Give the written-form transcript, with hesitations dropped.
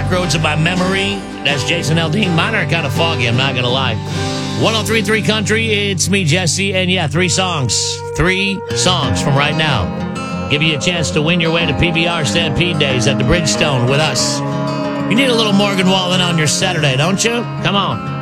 roads of my memory. That's Jason Aldean. Mine are kind of foggy, I'm not going to lie. 103.3 Country, it's me, Jesse, and yeah, 3 songs. 3 songs from right now. Give you a chance to win your way to PBR Stampede Days at the Bridgestone with us. You need a little Morgan Wallen on your Saturday, don't you? Come on.